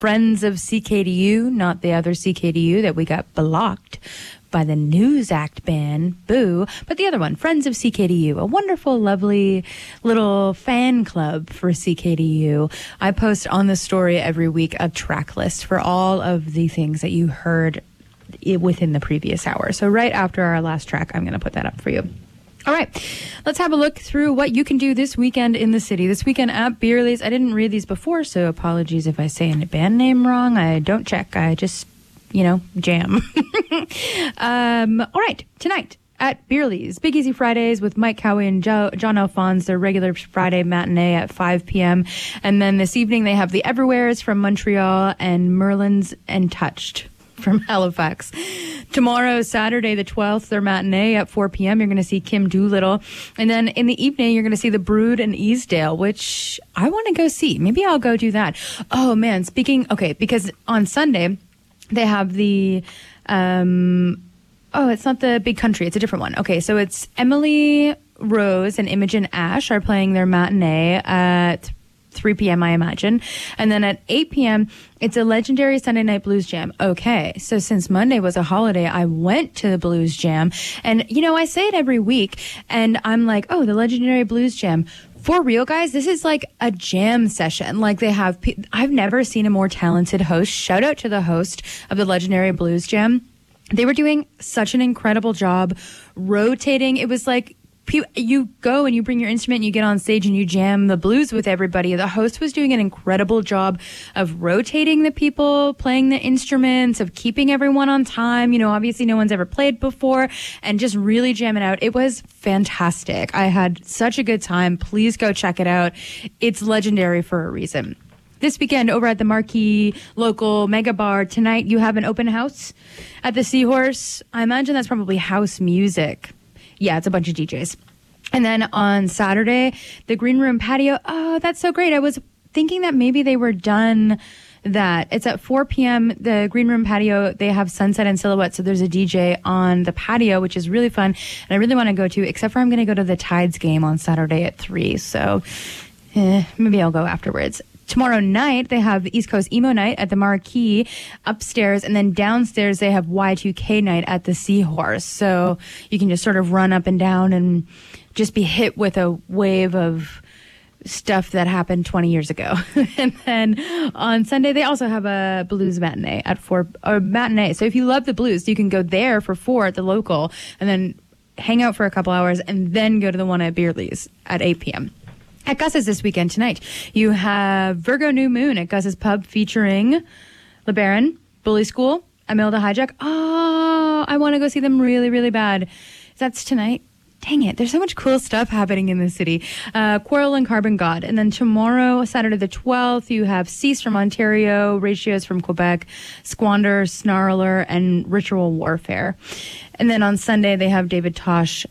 Friends of CKDU, not the other CKDU that we got blocked by the News Act ban, boo, but the other one, Friends of CKDU, a wonderful, lovely little fan club for CKDU. I post on the story every week a track list for all of the things that you heard within the previous hour. So right after our last track, I'm going to put that up for you. All right, let's have a look through what you can do this weekend in the city. This weekend at Beerley's. I didn't read these before, so apologies if I say a band name wrong. I don't check. I just, jam. All right, tonight at Beerley's, Big Easy Fridays with Mike Cowie and John Alphonse, their regular Friday matinee at 5 p.m. And then this evening they have the Everwares from Montreal and Merlin's and Touched from Halifax. Tomorrow, Saturday the 12th, their matinee at 4 p.m. You're going to see Kim Doolittle. And then in the evening, you're going to see The Brood and Easdale, which I want to go see. Maybe I'll go do that. Oh, man. Because on Sunday, they have the... it's not the Big Country. It's a different one. Okay, so it's Emily Rose and Imogen Ash are playing their matinee at 3 p.m., I imagine. And then at 8 p.m., it's a legendary Sunday night blues jam. Okay, so since Monday was a holiday, I went to the blues jam. And, I say it every week, and I'm like, oh, the legendary blues jam. For real, guys, this is like a jam session. Like they have, I've never seen a more talented host. Shout out to the host of the legendary blues jam. They were doing such an incredible job rotating. It was like, you go and you bring your instrument and you get on stage and you jam the blues with everybody. The host was doing an incredible job of rotating the people, playing the instruments, of keeping everyone on time. Obviously no one's ever played before, and just really jamming out. It was fantastic. I had such a good time. Please go check it out. It's legendary for a reason. This weekend over at the Marquee local mega bar tonight, you have an open house at the Seahorse. I imagine that's probably house music. Yeah, it's a bunch of DJs. And then on Saturday, the Green Room Patio. Oh, that's so great. I was thinking that maybe they were done that. It's at 4 p.m. The Green Room Patio, they have Sunset and Silhouette. So there's a DJ on the patio, which is really fun. And I really want to go to, except for I'm going to go to the Tides game on Saturday at 3. So maybe I'll go afterwards. Tomorrow night, they have the East Coast Emo Night at the Marquee upstairs, and then downstairs they have Y2K Night at the Seahorse. So you can just sort of run up and down and just be hit with a wave of stuff that happened 20 years ago. And then on Sunday, they also have a blues matinee at 4, or matinee. So if you love the blues, you can go there for 4 at the local, and then hang out for a couple hours, and then go to the one at Beerley's at 8 p.m. At Gus's this weekend tonight, you have Virgo New Moon at Gus's Pub featuring LeBaron, Bully School, Imelda Hijack. Oh, I want to go see them really, really bad. That's tonight. Dang it. There's so much cool stuff happening in the city. Quarrel and Carbon God. And then tomorrow, Saturday the 12th, you have Cease from Ontario, Ratios from Quebec, Squander, Snarler, and Ritual Warfare. And then on Sunday, they have David Tosh,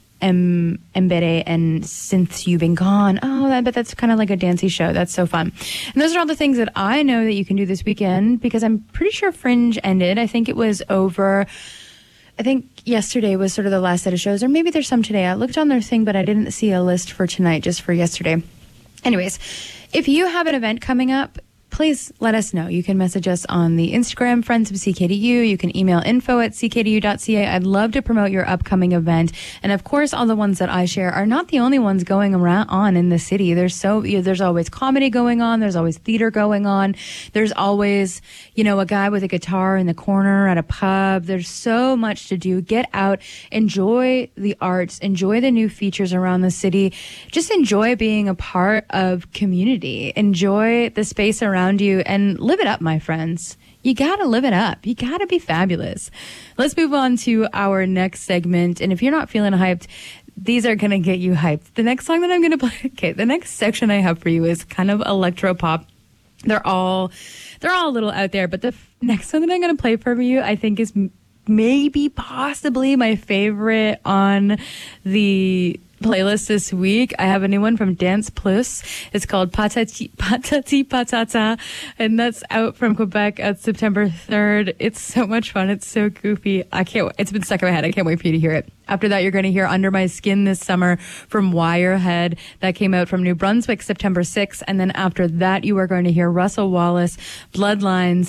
Mbere, and Since You've Been Gone. Oh, I bet that's kind of like a dancey show. That's so fun. And those are all the things that I know that you can do this weekend, because I'm pretty sure Fringe ended. I think it was over. I think yesterday was sort of the last set of shows, or maybe there's some today. I looked on their thing, but I didn't see a list for tonight, just for yesterday. Anyways, if you have an event coming up, please let us know. You can message us on the Instagram, Friends of CKDU. You can email info@ckdu.ca. I'd love to promote your upcoming event. And of course, all the ones that I share are not the only ones going on in the city. There's always comedy going on. There's always theater going on. There's always, a guy with a guitar in the corner at a pub. There's so much to do. Get out, enjoy the arts, enjoy the new features around the city. Just enjoy being a part of community. Enjoy the space around you and live it up, my friends. You gotta live it up. You gotta be fabulous. Let's move on to our next segment. And if you're not feeling hyped, these are gonna get you hyped. The next song that I'm gonna play, the next section I have for you is kind of electro pop. They're all a little out there, but the next one that I'm gonna play for you, I think is maybe possibly my favorite on the playlist this week. I have a new one from Dance Plus. It's called Patati Patata, and that's out from Quebec at September 3rd. It's so much fun. It's so goofy. It's been stuck in my head. I can't wait for you to hear it. After that, you're going to hear Under My Skin this summer from Wirehead. That came out from New Brunswick September 6th. And then after that, you are going to hear Russell Wallace, Bloodlines,